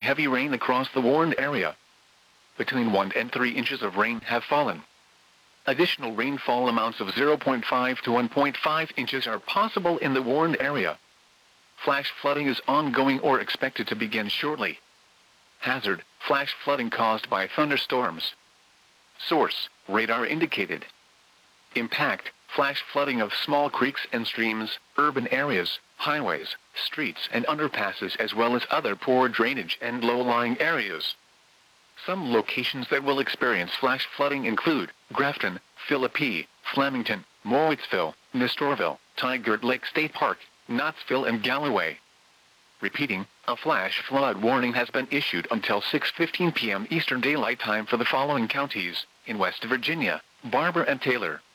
heavy rain across the warned area. Between 1 and 3 inches of rain have fallen. Additional rainfall amounts of 0.5 to 1.5 inches are possible in the warned area. Flash flooding is ongoing or expected to begin shortly. Hazard: flash flooding caused by thunderstorms. Source: radar indicated. Impact: flash flooding of small creeks and streams, urban areas, highways, streets and underpasses, as well as other poor drainage and low-lying areas. Some locations that will experience flash flooding include Grafton, Philippi, Flemington, Mowatesville, Nestorville, Tigard Lake State Park, Knottsville and Galloway. Repeating, a flash flood warning has been issued until 6:15 p.m. Eastern Daylight Time for the following counties: in West Virginia, Barber and Taylor,